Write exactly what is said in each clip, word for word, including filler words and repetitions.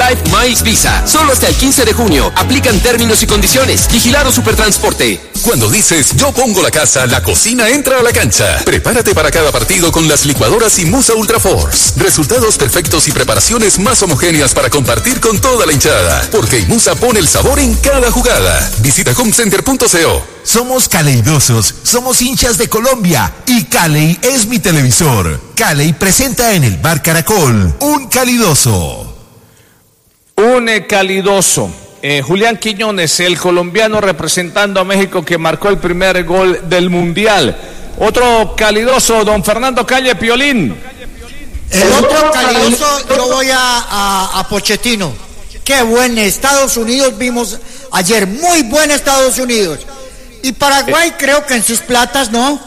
Drive Miles Visa. Solo hasta el quince de junio. Aplican términos y condiciones. Vigilado Supertransporte. Cuando dices yo pongo la casa, la cocina entra a la cancha. Prepárate para cada partido con las licuadoras Imusa Ultra Force. Resultados perfectos y preparaciones más homogéneas para compartir con toda la hinchada. Porque Imusa pone el sabor en cada jugada. Visita homecenter punto co. Somos caleidosos, somos hinchas de Colombia y Caley es mi televisor. Caley presenta en el Bar Caracol un calidoso. Un eh, calidoso. Eh, Julián Quiñones, el colombiano representando a México que marcó el primer gol del Mundial. Otro calidoso, don Fernando Calle Piolín. El otro calidoso, yo voy a, a, a Pochettino. Qué buen Estados Unidos vimos ayer, muy buen Estados Unidos. Y Paraguay, eh. creo que en sus platas, ¿no?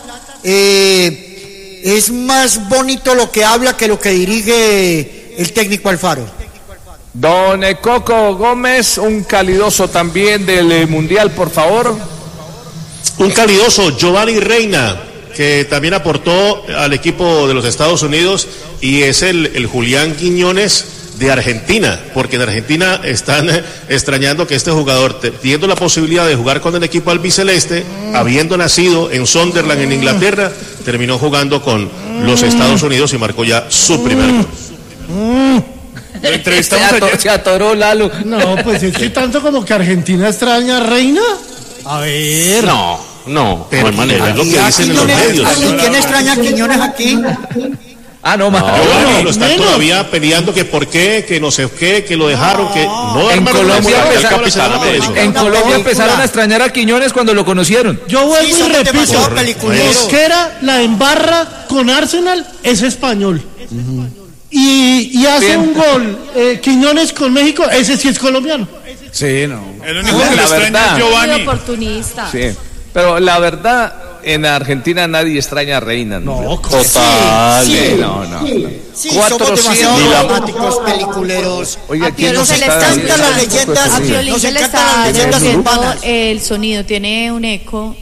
Eh, es más bonito lo que habla que lo que dirige el técnico Alfaro. Don Coco Gómez, un calidoso también del Mundial, por favor. Un calidoso, Giovanni Reina, que también aportó al equipo de los Estados Unidos, y es el, el Julián Quiñones de Argentina, porque en Argentina están extrañando que este jugador, teniendo la posibilidad de jugar con el equipo albiceleste, mm. habiendo nacido en Sunderland, en Inglaterra, terminó jugando con mm. los Estados Unidos y marcó ya su mm. primer gol. Mm. Lo entrevistamos se, ator, se atoró Lalo. No, pues es que tanto como que Argentina extraña a Reina. A ver. No, no, pero de manera, es lo que dicen en los medios. ¿Quién extraña a Quiñones aquí? Ah, no, más. No, no, lo están todavía peleando que por qué, que no sé qué, que lo dejaron, no, que no. En hermano, Colombia, no, empezar, capitán, no, en, en Colombia empezaron a extrañar a Quiñones cuando lo conocieron. Yo vuelvo sí, y repito, Mosquera la embarra con Arsenal, es español. Uh-huh. Y, y hace Bien. un gol eh, Quiñones con México, ese sí es colombiano. Sí, no. El único que lo extraña es Giovanni. Muy oportunista. Sí, pero la verdad, en Argentina nadie extraña a Reina. No, no total. Sí, sí, no, no. Sí, sí somos demasiado dramáticos, peliculeros. Oiga, a ¿quién nos se le está está las leyendas? A Piolín se le está devolviendo el sonido, tiene un eco.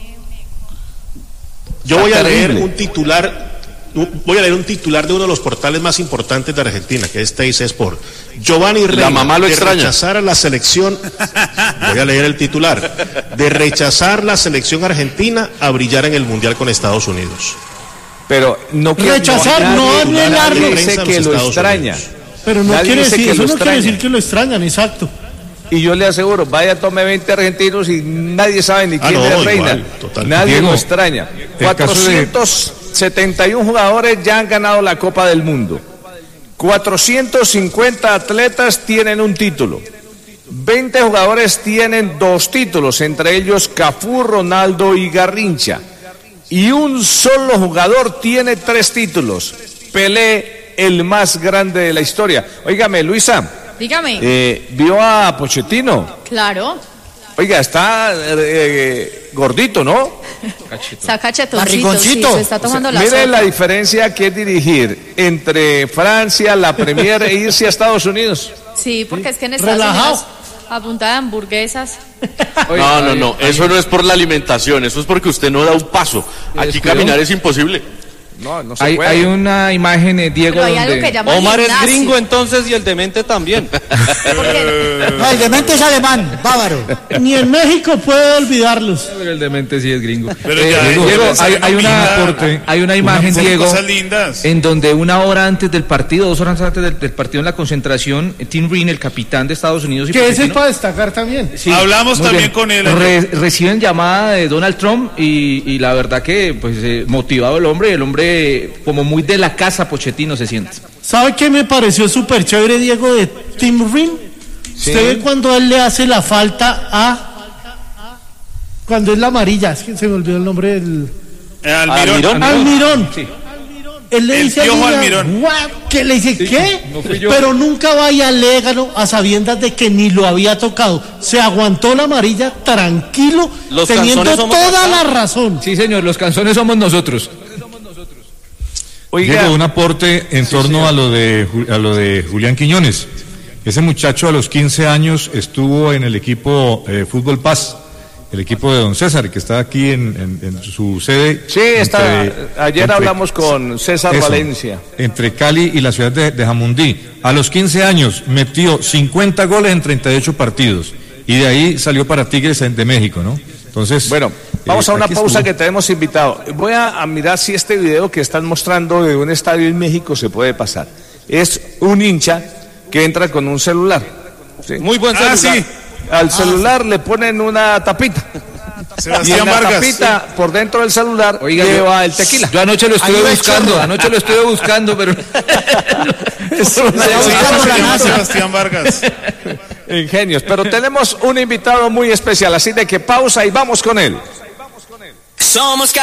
Yo voy a leer un titular. Voy a leer un titular de uno de los portales más importantes de Argentina, que es Teis Sport. Giovanni Reina, la mamá lo de extraña. rechazar a la selección, voy a leer el titular, de rechazar la selección argentina a brillar en el Mundial con Estados Unidos. Pero no quiere rechazar, no anularlo. Dice que lo extraña. Pero no quiere decir, eso no quiere decir que lo extrañan, exacto. Y yo le aseguro, vaya, tome veinte argentinos y nadie sabe ni quién ah, no, es Reina. Igual, nadie Diego, lo extraña. cuatrocientos setenta y uno jugadores ya han ganado la Copa del Mundo. cuatrocientos cincuenta atletas tienen un título. veinte jugadores tienen dos títulos, entre ellos Cafú, Ronaldo y Garrincha. Y un solo jugador tiene tres títulos. Pelé, el más grande de la historia. Óigame, Luisa. Dígame. Eh, ¿Vio a Pochettino? Claro. Oiga, está eh, gordito, ¿no? Está cachetoncito, sí, se está tomando o sea, la mire sopa. la diferencia que es dirigir entre Francia, la Premier e irse a Estados Unidos. Sí, porque sí. es que en Estados Relajado. Unidos a punta de hamburguesas. Oye, no, no, no, eso no es por la alimentación, eso es porque usted no da un paso. Aquí caminar es imposible. No, no se hay, puede. hay una imagen, eh, Diego, hay donde Omar gimnasio. Es gringo entonces y el demente también. No, el demente es alemán, bávaro. Ni en México puede olvidarlos. Pero el demente sí es gringo. Pero ya, eh, Diego, Diego hay, hay, una, hay una imagen, una, Diego, lindas. en donde una hora antes del partido, dos horas antes del, del partido en la concentración, Tim Ryan, el capitán de Estados Unidos, y que ese es para destacar también. Sí, hablamos también bien. con él. Re, reciben llamada de Donald Trump y, y la verdad que pues eh, motivado el hombre, el hombre como muy de la casa Pochettino se siente. ¿Sabe qué me pareció súper chévere, Diego, de Tim Ryan? Sí. Usted ve cuando él le hace la falta a... Cuando es la amarilla, es que se me olvidó el nombre del... Eh, Almirón. Almirón. Almirón. Sí. Él le el dice a Almirón. ¿Qué le dice? Sí, ¿qué? No fui yo. Pero nunca vaya al Légano a sabiendas de que ni lo había tocado. Se aguantó la amarilla tranquilo, los teniendo toda la razón. Sí, señor, los canzones somos nosotros. Oiga, Diego, un aporte en sí, torno a lo de a lo de Julián Quiñones. Ese muchacho a los quince años estuvo en el equipo eh, Fútbol Paz el equipo de don César, que está aquí en, en, en su sede. Sí, está. Entre, ayer entre, hablamos con César eso, Valencia. Entre Cali y la ciudad de, de Jamundí. A los quince años metió cincuenta goles en treinta y ocho partidos. Y de ahí salió para Tigres de México, ¿no? Entonces. Bueno, vamos eh, a una pausa estuvo. que te hemos invitado. Voy a, a mirar si este video que están mostrando de un estadio en México se puede pasar. Es un hincha que entra con un celular. ¿Sí? Muy buen celular. Ah, sí. Al celular ah, le ponen una tapita. Sebastián y en la Vargas. tapita por dentro del celular Oiga, lleva yo, el tequila. Yo anoche lo estuve buscando, anoche lo estuve buscando, pero Eso no se llama Sebastián Vargas. Ingenios, pero tenemos un invitado muy especial, así de que pausa y vamos con él. Somos